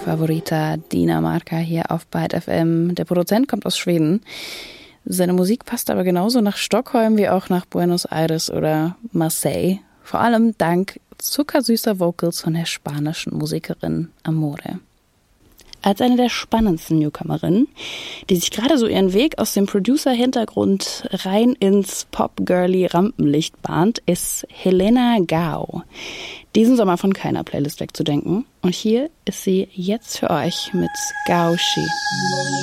Favorita Dinamarca hier auf Byte FM. Der Produzent kommt aus Schweden. Seine Musik passt aber genauso nach Stockholm wie auch nach Buenos Aires oder Marseille. Vor allem dank zuckersüßer Vocals von der spanischen Musikerin Amore. Als eine der spannendsten Newcomerinnen, die sich gerade so ihren Weg aus dem Producer-Hintergrund rein ins Pop-Girly-Rampenlicht bahnt, ist Helena Gao. Diesen Sommer von keiner Playlist wegzudenken. Und hier ist sie jetzt für euch mit Gao Shi.